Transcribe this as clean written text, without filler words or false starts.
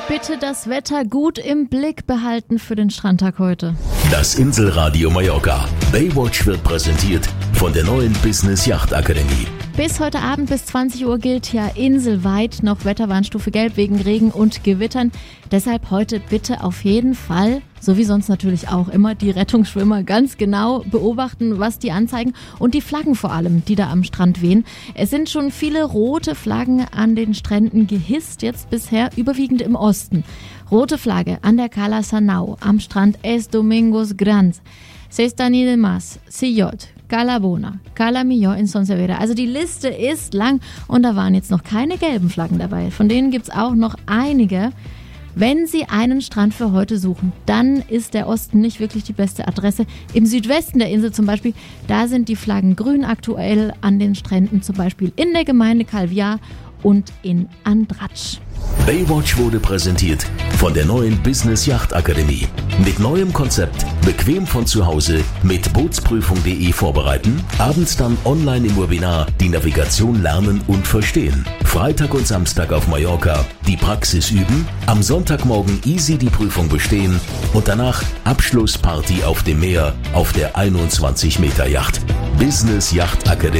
Bitte das Wetter gut im Blick behalten für den Strandtag heute. Das Inselradio Mallorca. Baywatch wird präsentiert von der neuen Business Yacht Akademie. Bis heute Abend bis 20 Uhr gilt ja inselweit noch Wetterwarnstufe Gelb wegen Regen und Gewittern. Deshalb heute bitte auf jeden Fall, so wie sonst natürlich auch immer, die Rettungsschwimmer ganz genau beobachten, was die anzeigen und die Flaggen vor allem, die da am Strand wehen. Es sind schon viele rote Flaggen an den Stränden gehisst, jetzt bisher überwiegend im Osten. Rote Flagge an der Cala Sanau, am Strand Es Domingos Grandes, Sestany de Mas, Sillot, Cala Bona, Cala Millor in Son Servera. Also die Liste ist lang und da waren jetzt noch keine gelben Flaggen dabei. Von denen gibt's auch noch einige. Wenn Sie einen Strand für heute suchen, dann ist der Osten nicht wirklich die beste Adresse. Im Südwesten der Insel zum Beispiel, da sind die Flaggen grün aktuell an den Stränden, zum Beispiel in der Gemeinde Calviá und in Andratsch. Baywatch wurde präsentiert von der neuen Business Yacht Akademie. Mit neuem Konzept, bequem von zu Hause, mit Bootsprüfung.de vorbereiten, abends dann online im Webinar die Navigation lernen und verstehen. Freitag und Samstag auf Mallorca die Praxis üben, am Sonntagmorgen easy die Prüfung bestehen und danach Abschlussparty auf dem Meer auf der 21 Meter Yacht. Business Yacht Akademie.